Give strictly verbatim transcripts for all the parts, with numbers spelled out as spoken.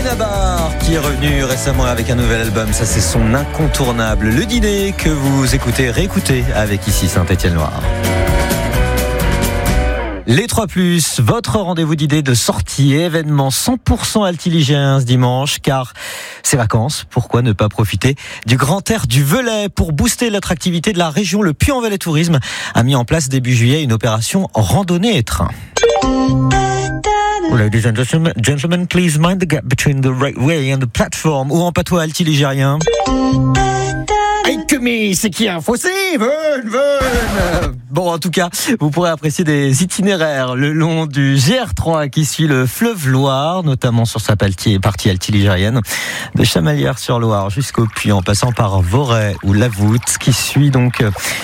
Benabar qui est revenu récemment avec un nouvel album, ça c'est son incontournable. Le dîner que vous écoutez, réécoutez avec ici Saint-Étienne-Loire. Les trois plus, votre rendez-vous d'idées de sortie et événements cent pour cent altiligéen ce dimanche, car c'est vacances, pourquoi ne pas profiter du grand air du Velay pour booster l'attractivité de la région. Le Puy-en-Velay Tourisme a mis en place début juillet une opération randonnée et train. Ladies and gentlemen, please mind the gap between the railway and the platform. Ou en patois altiligérien. Hey, que mais c'est qui un fossé? Ven, ven. Bon, en tout cas, vous pourrez apprécier des itinéraires le long du G R trois qui suit le fleuve Loire, notamment sur sa partie altiligérienne, de Chamalières-sur-Loire jusqu'au Puy, en passant par Voray ou La Voûte, qui suit donc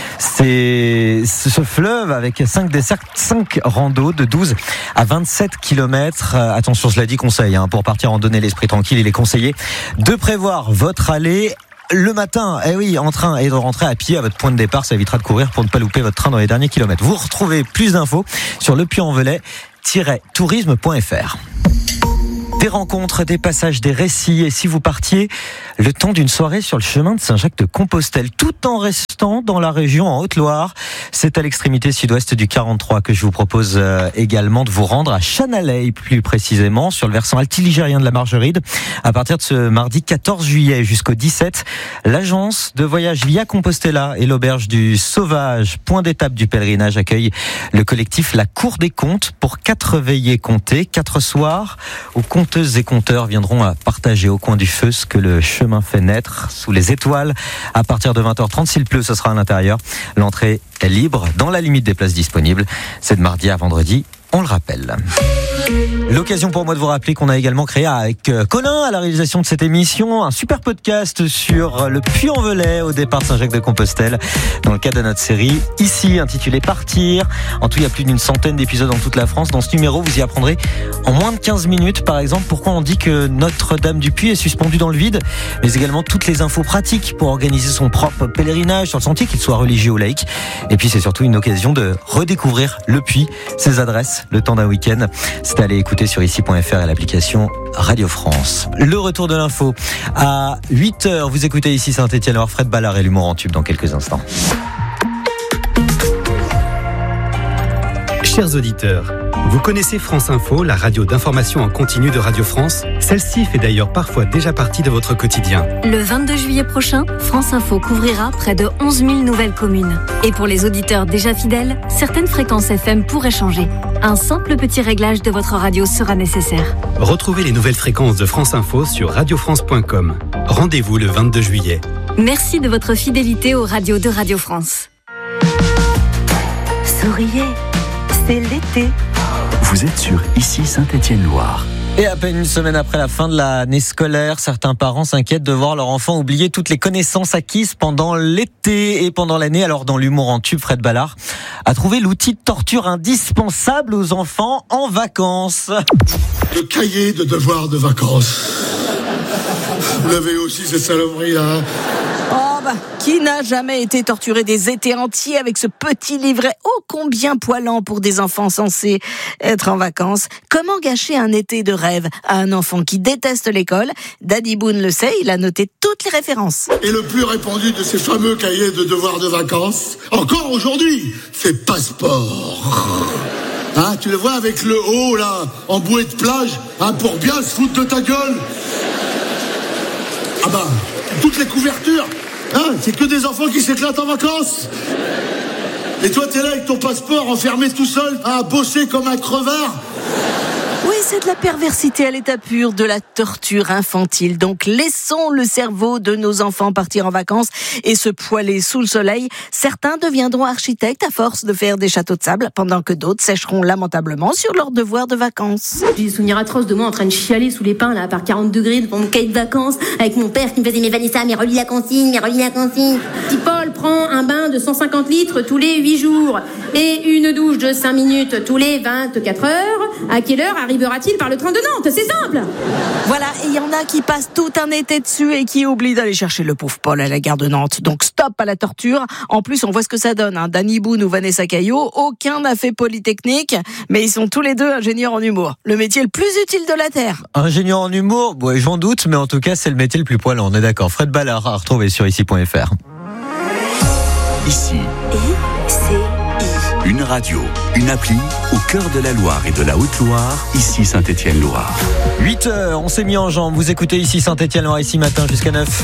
c'est ce fleuve avec cinq dessertes, cinq randos de douze à vingt-sept kilomètres. Attention, je l'ai dit, conseil, hein, pour partir en donner l'esprit tranquille, il est conseillé de prévoir votre allée le matin, eh oui, en train, et de rentrer à pied à votre point de départ. Ça évitera de courir pour ne pas louper votre train dans les derniers kilomètres. Vous retrouvez plus d'infos sur le puy en velay tiret tourisme point f r. Des rencontres, des passages, des récits. Et si vous partiez le temps d'une soirée sur le chemin de Saint-Jacques-de-Compostelle, tout en restant dans la région en Haute-Loire, c'est à l'extrémité sud-ouest du quarante-trois que je vous propose euh, également de vous rendre à Chanaley, plus précisément, sur le versant altiligérien de la Margeride. À partir de ce mardi quatorze juillet jusqu'au dix-sept, l'agence de voyage Via Compostela et l'auberge du Sauvage, point d'étape du pèlerinage, accueillent le collectif La Cour des Comptes pour quatre veillées comptées, quatre soirs où compteuses et compteurs viendront à partager au coin du feu ce que le chemin fait naître sous les étoiles. À partir de vingt heures trente, s'il pleut, ce sera à l'intérieur. L'entrée est libre dans la limite des places disponibles. C'est de mardi à vendredi, on le rappelle. L'occasion pour moi de vous rappeler qu'on a également créé avec Colin à la réalisation de cette émission un super podcast sur le Puy-en-Velay au départ de Saint-Jacques-de-Compostelle dans le cadre de notre série ici intitulée Partir. En tout, il y a plus d'une centaine d'épisodes dans toute la France. Dans ce numéro, vous y apprendrez en moins de quinze minutes, par exemple, pourquoi on dit que Notre-Dame du Puy est suspendue dans le vide, mais également toutes les infos pratiques pour organiser son propre pèlerinage sur le sentier, qu'il soit religieux ou laïque. Et puis, c'est surtout une occasion de redécouvrir le Puy, ses adresses, le temps d'un week-end. C'est à aller écouter sur ici point f r et l'application Radio France. Le retour de l'info à huit heures. Vous écoutez ici Saint-Étienne-Loire, Fred Ballard et l'humour en tube dans quelques instants. Chers auditeurs, vous connaissez France Info, la radio d'information en continu de Radio France? Celle-ci fait d'ailleurs parfois déjà partie de votre quotidien. Le vingt-deux juillet prochain, France Info couvrira près de onze mille nouvelles communes. Et pour les auditeurs déjà fidèles, certaines fréquences F M pourraient changer. Un simple petit réglage de votre radio sera nécessaire. Retrouvez les nouvelles fréquences de France Info sur radio france point com. Rendez-vous le vingt-deux juillet. Merci de votre fidélité aux radios de Radio France. Souriez, c'est l'été. Vous êtes sur ici Saint-Étienne-Loire. Et à peine une semaine après la fin de l'année scolaire, certains parents s'inquiètent de voir leur enfant oublier toutes les connaissances acquises pendant l'été et pendant l'année. Alors dans l'humour en tube, Fred Ballard a trouvé l'outil de torture indispensable aux enfants en vacances. Le cahier de devoirs de vacances. Vous l'avez aussi cette saloperie là. Oh bah, qui n'a jamais été torturé des étés entiers avec ce petit livret ô combien poilant pour des enfants censés être en vacances? Comment gâcher un été de rêve à un enfant qui déteste l'école? Daddy Boone le sait, il a noté toutes les références. Et le plus répandu de ces fameux cahiers de devoirs de vacances, encore aujourd'hui, c'est Passeport. Hein, tu le vois avec le haut là, en bouée de plage, hein, pour bien se foutre de ta gueule. Ah bah, toutes les couvertures, hein, c'est que des enfants qui s'éclatent en vacances. Et toi, t'es là avec ton passeport enfermé tout seul, à bosser comme un crevard. Oui, c'est de la perversité à l'état pur, de la torture infantile. Donc laissons le cerveau de nos enfants partir en vacances et se poiler sous le soleil. Certains deviendront architectes à force de faire des châteaux de sable, pendant que d'autres sécheront lamentablement sur leurs devoirs de vacances. J'ai des souvenirs atroces de moi en train de chialer sous les pins là, par quarante degrés devant mon cahier de vacances, avec mon père qui me faisait « Mais Vanessa, mais relis la consigne, mais relis la consigne !» Petit Paul, prends un bain de cent cinquante litres tous les huit jours et une douche de cinq minutes tous les vingt-quatre heures, à quelle heure arrivera-t-il par le train de Nantes ? C'est simple. Voilà, et il y en a qui passent tout un été dessus et qui oublient d'aller chercher le pauvre Paul à la gare de Nantes. Donc stop à la torture. En plus, on voit ce que ça donne. Hein. Danny Boone ou Vanessa Caillot, aucun n'a fait Polytechnique, mais ils sont tous les deux ingénieurs en humour. Le métier le plus utile de la Terre. Ingénieur en humour, ouais, j'en doute, mais en tout cas, c'est le métier le plus poilant, on est d'accord. Fred Ballard à retrouver sur ici point f r. Ici, I, C, I. une radio, une appli au cœur de la Loire et de la Haute-Loire, ici Saint-Étienne-Loire. huit heures, on s'est mis en jambes. Vous écoutez ici Saint-Étienne-Loire, ici matin jusqu'à neuf.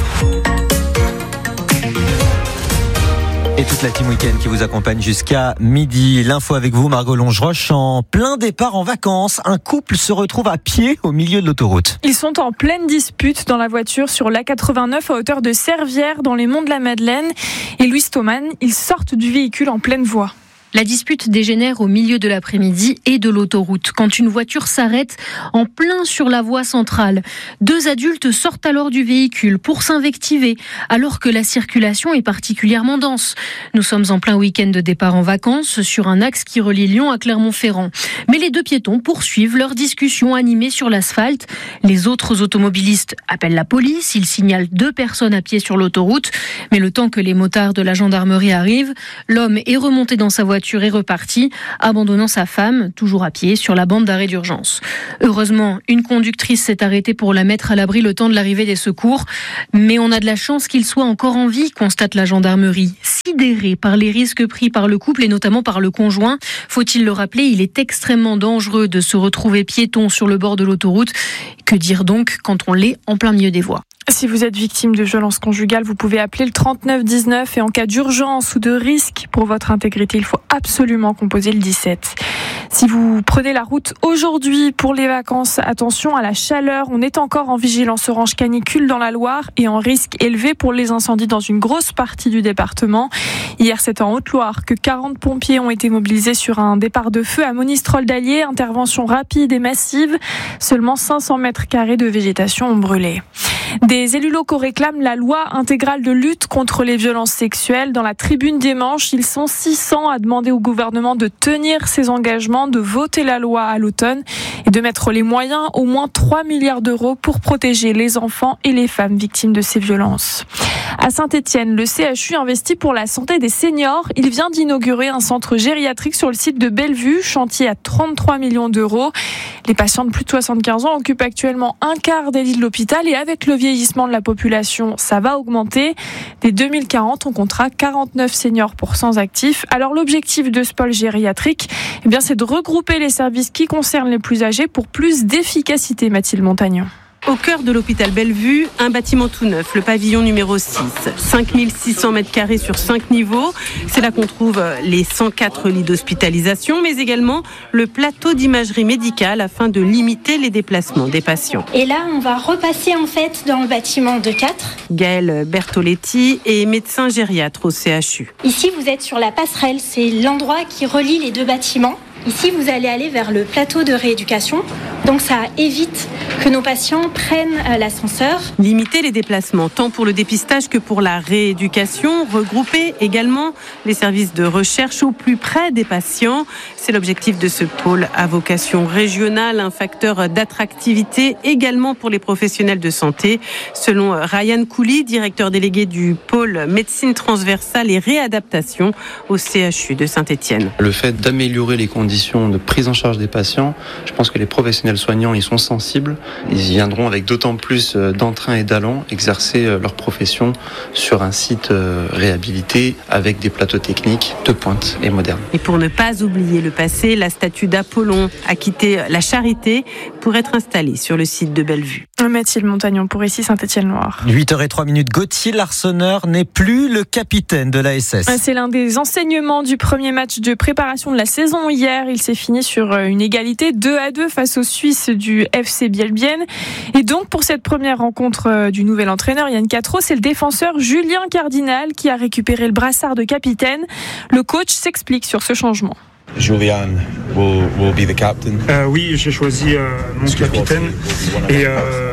Et toute la team week-end qui vous accompagne jusqu'à midi. L'info avec vous, Margot Longeroche. En plein départ en vacances, un couple se retrouve à pied au milieu de l'autoroute. Ils sont en pleine dispute dans la voiture sur l'A quatre-vingt-neuf à hauteur de Servières dans les monts de la Madeleine. Et Louis Thoman, ils sortent du véhicule en pleine voie. La dispute dégénère au milieu de l'après-midi et de l'autoroute, quand une voiture s'arrête en plein sur la voie centrale. Deux adultes sortent alors du véhicule pour s'invectiver, alors que la circulation est particulièrement dense. Nous sommes en plein week-end de départ en vacances, sur un axe qui relie Lyon à Clermont-Ferrand. Mais les deux piétons poursuivent leur discussion animée sur l'asphalte. Les autres automobilistes appellent la police, ils signalent deux personnes à pied sur l'autoroute. Mais le temps que les motards de la gendarmerie arrivent, l'homme est remonté dans sa voiture est reparti, abandonnant sa femme, toujours à pied, sur la bande d'arrêt d'urgence. Heureusement, une conductrice s'est arrêtée pour la mettre à l'abri le temps de l'arrivée des secours. Mais on a de la chance qu'il soit encore en vie, constate la gendarmerie. Sidéré par les risques pris par le couple et notamment par le conjoint, faut-il le rappeler, il est extrêmement dangereux de se retrouver piéton sur le bord de l'autoroute. Que dire donc quand on l'est en plein milieu des voies ? Si vous êtes victime de violences conjugales, vous pouvez appeler le trente-neuf dix-neuf et en cas d'urgence ou de risque pour votre intégrité, il faut absolument composer le dix-sept. Si vous prenez la route aujourd'hui pour les vacances, attention à la chaleur. On est encore en vigilance orange canicule dans la Loire et en risque élevé pour les incendies dans une grosse partie du département. Hier, c'est en Haute-Loire que quarante pompiers ont été mobilisés sur un départ de feu à Monistrol d'Allier. Intervention rapide et massive. Seulement cinq cents mètres carrés de végétation ont brûlé. Des élus locaux réclament la loi intégrale de lutte contre les violences sexuelles. Dans la tribune des Manches, ils sont six cents à demander au gouvernement de tenir ses engagements, de voter la loi à l'automne et de mettre les moyens, au moins trois milliards d'euros, pour protéger les enfants et les femmes victimes de ces violences. À Saint-Étienne, le C H U investit pour la santé des seniors. Il vient d'inaugurer un centre gériatrique sur le site de Bellevue, chantier à trente-trois millions d'euros. Les patients de plus de soixante-quinze ans occupent actuellement un quart des lits de l'hôpital et avec le vieillissement de la population, ça va augmenter. Dès deux mille quarante, on comptera quarante-neuf seniors pour cent actifs. Alors l'objectif de ce pôle gériatrique, eh bien, c'est de regrouper les services qui concernent les plus âgés pour plus d'efficacité, Mathilde Montagnon. Au cœur de l'hôpital Bellevue, un bâtiment tout neuf, le pavillon numéro six. cinq mille six cents mètres carrés sur cinq niveaux. C'est là qu'on trouve les cent quatre lits d'hospitalisation, mais également le plateau d'imagerie médicale afin de limiter les déplacements des patients. Et là, on va repasser en fait dans le bâtiment de quatre. Gaëlle Bertoletti est médecin gériatre au C H U. Ici, vous êtes sur la passerelle. C'est l'endroit qui relie les deux bâtiments. Ici, vous allez aller vers le plateau de rééducation. Donc, ça évite que nos patients prennent l'ascenseur. Limiter les déplacements, tant pour le dépistage que pour la rééducation. Regrouper également les services de recherche au plus près des patients. C'est l'objectif de ce pôle à vocation régionale, un facteur d'attractivité également pour les professionnels de santé. Selon Ryan Cooley, directeur délégué du pôle médecine transversale et réadaptation au C H U de Saint-Étienne. Le fait d'améliorer les conditions de prise en charge des patients, je pense que les professionnels soignants y sont sensibles. Ils y viendront avec d'autant plus d'entrain et d'allant exercer leur profession sur un site réhabilité avec des plateaux techniques de pointe et modernes. Et pour ne pas oublier le passé, la statue d'Apollon a quitté la Charité pour être installée sur le site de Bellevue. Mathilde Montagnon pour ici Saint-Étienne-Loire. huit heures zéro trois minutes, Gauthier Larsonneur n'est plus le capitaine de l'A S S. C'est l'un des enseignements du premier match de préparation de la saison hier. Il s'est fini sur une égalité deux à deux face aux Suisses du F C Bielbienne. Et donc pour cette première rencontre du nouvel entraîneur Yann Quatreau, c'est le défenseur Julien Cardinal qui a récupéré le brassard de capitaine. Le coach s'explique sur ce changement. Julian will, will be the captain. Euh, oui, j'ai choisi euh, mon capitaine et, euh,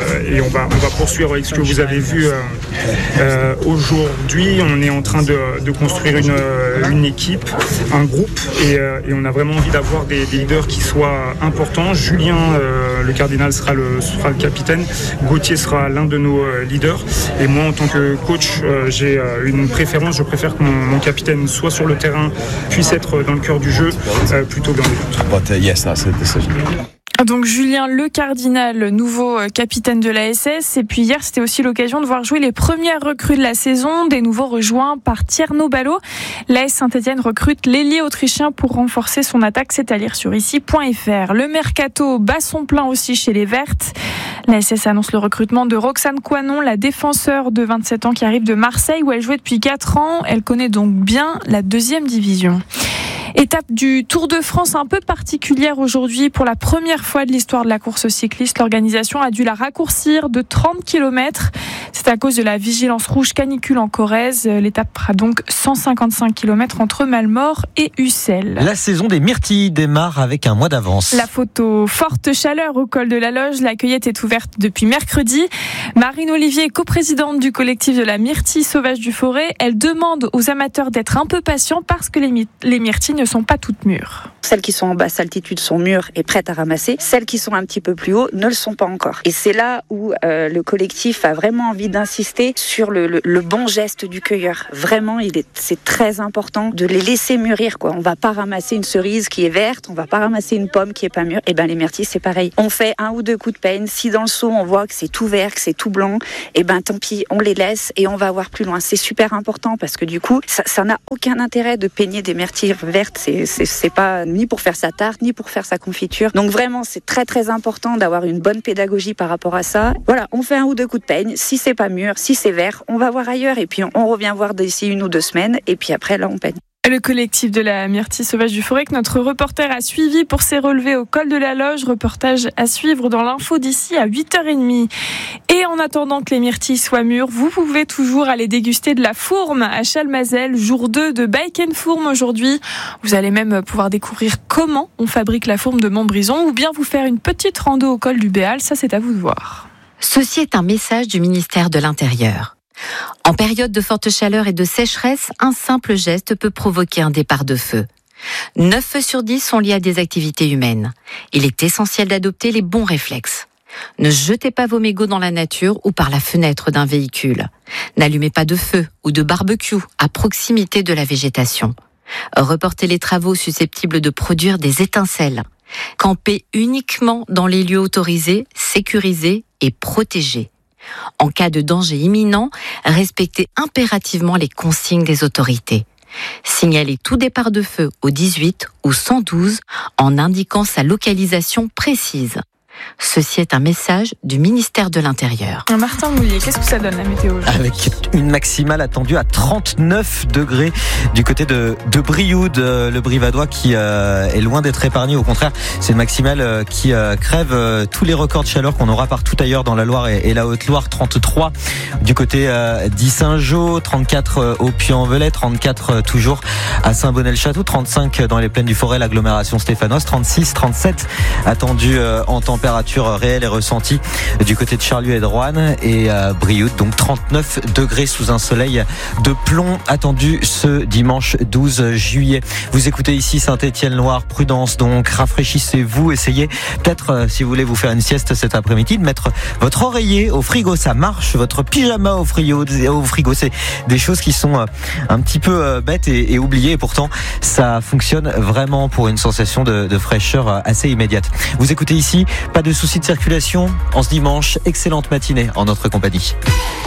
et on va, on va poursuivre avec ce que vous avez vu euh, euh, aujourd'hui. On est en train de, de construire une, une équipe, un groupe, et, euh, et on a vraiment envie d'avoir des, des leaders qui soient importants. Julien, euh, le cardinal, sera le, sera le capitaine. Gauthier sera l'un de nos euh, leaders. Et moi, en tant que coach, euh, j'ai euh, une préférence. Je préfère que mon, mon capitaine soit sur le terrain, puisse être dans le cœur du jeu, euh, plutôt que dans les buts. But uh, yes, that's a decision. Donc Julien Le Cardinal, nouveau capitaine de l'A S S. Et puis hier, c'était aussi l'occasion de voir jouer les premières recrues de la saison, des nouveaux rejoints par Tierno Ballo. L'A S Saint-Etienne recrute l'ailier autrichien pour renforcer son attaque, c'est à lire sur ici point f r. Le mercato bat son plein aussi chez les Vertes. L'A S S annonce le recrutement de Roxane Coinon, la défenseure de vingt-sept ans qui arrive de Marseille où elle jouait depuis quatre ans. Elle connaît donc bien la deuxième division. Étape du Tour de France un peu particulière aujourd'hui. Pour la première fois de l'histoire de la course cycliste, l'organisation a dû la raccourcir de trente kilomètres. C'est à cause de la vigilance rouge canicule en Corrèze. L'étape fera donc cent cinquante-cinq kilomètres entre Malmort et Ussel. La saison des myrtilles démarre avec un mois d'avance. La photo forte chaleur au col de la Loge. La cueillette est ouverte depuis mercredi. Marine Olivier est coprésidente du collectif de la myrtille sauvage du Forêt. Elle demande aux amateurs d'être un peu patients parce que les, my- les myrtilles ne sont pas toutes mûres. Celles qui sont en basse altitude sont mûres et prêtes à ramasser. Celles qui sont un petit peu plus haut ne le sont pas encore. Et c'est là où euh, le collectif a vraiment envie d'insister sur le, le, le bon geste du cueilleur. Vraiment, il est, c'est très important de les laisser mûrir, quoi. On va pas ramasser une cerise qui est verte, on va pas ramasser une pomme qui est pas mûre. Et ben les myrtilles, c'est pareil. On fait un ou deux coups de peigne. Si dans le seau on voit que c'est tout vert, que c'est tout blanc, et ben tant pis, on les laisse et on va voir plus loin. C'est super important parce que du coup, ça, ça n'a aucun intérêt de peigner des myrtilles vertes. C'est, c'est, c'est pas ni pour faire sa tarte, ni pour faire sa confiture. Donc vraiment, c'est très très important d'avoir une bonne pédagogie par rapport à ça. Voilà, on fait un ou deux coups de peigne. Si c'est pas mûr, si c'est vert, on va voir ailleurs et puis on revient voir d'ici une ou deux semaines et puis après là on peigne. Le collectif de la myrtille sauvage du Forêt que notre reporter a suivi pour ses relevés au col de la Loge. Reportage à suivre dans l'info d'ici à huit heures trente. Et en attendant que les myrtilles soient mûres, vous pouvez toujours aller déguster de la fourme à Chalmazel, jour deux de Bike and Fourme aujourd'hui. Vous allez même pouvoir découvrir comment on fabrique la fourme de Montbrison ou bien vous faire une petite rando au col du Béal. Ça, c'est à vous de voir. Ceci est un message du ministère de l'Intérieur. En période de forte chaleur et de sécheresse, un simple geste peut provoquer un départ de feu. neuf feux sur dix sont liés à des activités humaines. Il est essentiel d'adopter les bons réflexes. Ne jetez pas vos mégots dans la nature ou par la fenêtre d'un véhicule. N'allumez pas de feu ou de barbecue à proximité de la végétation. Reportez les travaux susceptibles de produire des étincelles. Campez uniquement dans les lieux autorisés, sécurisés et protégés. En cas de danger imminent, respectez impérativement les consignes des autorités. Signalez tout départ de feu au dix-huit ou cent douze en indiquant sa localisation précise. Ceci est un message du ministère de l'Intérieur. Martin Moulier, qu'est-ce que ça donne la météo aujourd'hui ? Avec une maximale attendue à trente-neuf degrés du côté de, de Brioude, le Brivadois qui euh, est loin d'être épargné. Au contraire, c'est une maximale euh, qui euh, crève euh, tous les records de chaleur qu'on aura partout ailleurs dans la Loire et, et la Haute-Loire. trente-trois du côté euh, d'Issingeau, trente-quatre euh, au Puy-en-Velay, trente-quatre euh, toujours à Saint-Bonnet-le-Château, trente-cinq dans les plaines du Forêt, l'agglomération stéphanoise, trente-six, trente-sept attendus euh, en température. Température réelle et ressentie du côté de Charlieu et de Roanne et euh, Brioude, donc trente-neuf degrés sous un soleil de plomb attendu ce dimanche douze juillet. Vous écoutez ici Saint-Etienne-Loire, prudence donc, rafraîchissez-vous, essayez peut-être euh, si vous voulez vous faire une sieste cet après-midi de mettre votre oreiller au frigo, ça marche, votre pyjama au frigo, au frigo c'est des choses qui sont euh, un petit peu euh, bêtes et, et oubliées et pourtant ça fonctionne vraiment pour une sensation de, de fraîcheur euh, assez immédiate. Vous écoutez ici, pas de soucis de circulation en ce dimanche. Excellente matinée en notre compagnie.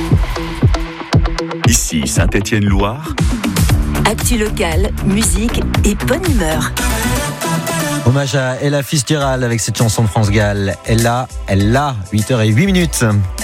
Ici Saint-Etienne-Loire. Actu locale, musique et bonne humeur. Hommage à Ella Fitzgerald avec cette chanson de France Gall. Ella, elle l'a, huit heures zéro huit minutes.